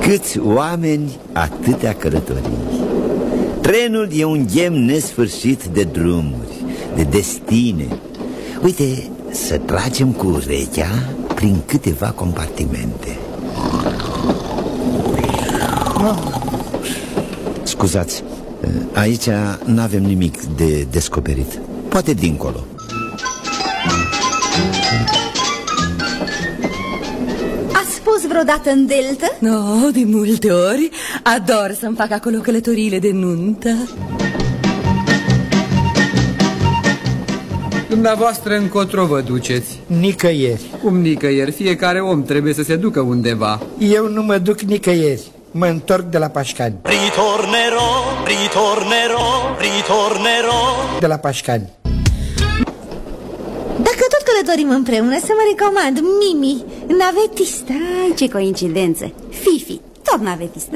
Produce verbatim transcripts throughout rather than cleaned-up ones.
Câți oameni, atâtea călătorii. Trenul e un ghem nesfârșit de drumuri, de destine. Uite, să tragem cu urechea prin câteva compartimente. Scuzați, aici n-avem nimic de descoperit. Poate dincolo. Ați fost vreodată în Delta? No, de multe ori. Ador să-mi fac acolo călătoriile de nuntă. Dumneavoastră încotro vă duceți? Nicăieri. Cum nicăieri? Fiecare om trebuie să se ducă undeva. Eu nu mă duc nicăieri. Mă întorc de la Pașcani. Ritornerò, ritornerò, ritornerò. De la Pașcani. Dacă tot călătorim împreună, să mă recomand Mimi, navetista. Ai, ce coincidență. Fifi, tot navetistă.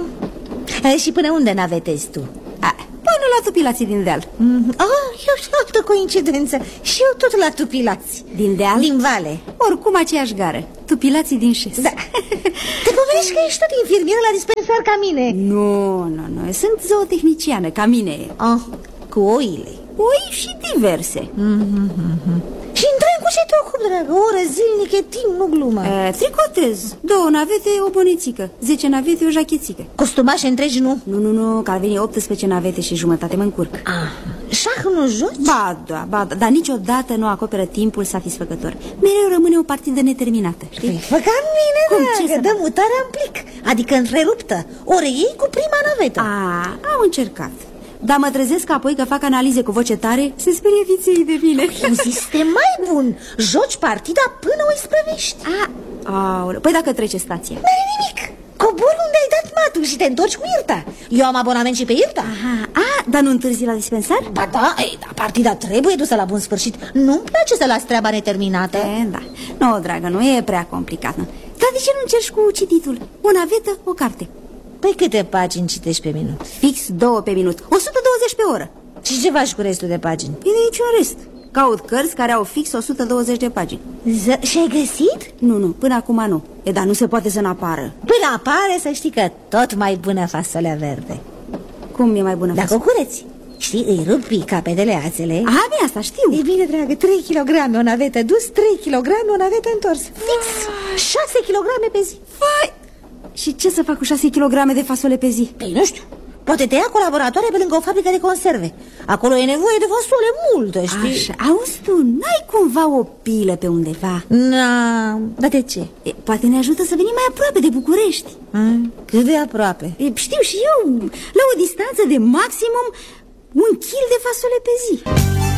mm-hmm. Și până unde navetezi tu? A, până la Tupilații din deal. mm-hmm. Oh, e o altă coincidență. Și eu tot la Tupilați. Din deal? Din Vale. Oricum aceeași gară. Tupilații din Șes. Da. Te pomenești că ești tot infirmieră la dispensar ca mine. Nu, nu, nu, sunt zootehniciană, ca mine. Oh, cu oile. Oi și diverse. mm-hmm. Și în tren cu ce te ocupi, dragă? O oră zilnică, timp, nu glumă. e, Tricotez, două navete, o bănețică. Zece navete, o jachețică. Costumașe întregi, nu? Nu, nu, nu, că ar veni optsprezece navete și jumătate, mă încurc. ah. Șah nu joci? Ba, da, ba, da, dar niciodată nu acoperă timpul satisfăcător. Mereu rămâne o partidă neterminată, știi? Fă ca mine, Cum, dragă, ce să dă fac? mutarea în plic. Adică întreruptă. Ori ei cu prima navetă. A, am încercat. Dar mă trezesc apoi că fac analize cu voce tare. Se sperie viței de mine. Un sistem mai bun. Joci partida până o isprăvești. A, aoleu. Păi dacă trece stația? N-are nimic. Cobori unde ai dat matul și te întorci cu Irta. Eu am abonament și pe Irta. Aha, a, dar nu întârzi la dispensar? Ba da, ei, da, partida trebuie dusă la bun sfârșit. Nu-mi place să las treaba neterminată. E, da. Nu, dragă, nu e prea complicat, nu. Dar de ce nu încerci cu cititul? O navetă, o carte. Păi câte pagini citești pe minut? Fix două pe minut, o sută douăzeci pe oră. Și ce faci cu restul de pagini? E de niciun rest. Caut cărți care au fix o sută douăzeci de pagini. Z- Și ai găsit? Nu, nu, până acum nu. E, dar nu se poate să n-apară. Până apare să știi că tot mai bună fasolea verde. Cum e mai bună? Dacă o cureți, știi, îi rupi capetele ațele. A, bine, asta știu. E bine, dragă, trei kilograme o navetă dus, trei kilograme o navetă întors. Fix șase kilograme pe zi. Vai! Și ce să fac cu șase kilograme de fasole pe zi? Păi nu știu, poate te ia colaboratoare pe lângă o fabrică de conserve. Acolo e nevoie de fasole multă, știi? Așa, auzi tu, n-ai cumva o pilă pe undeva? Na, dar de ce? E, poate ne ajută să venim mai aproape de București. Hmm? Cât de aproape? E, știu și eu, la o distanță de maximum un kil de fasole pe zi.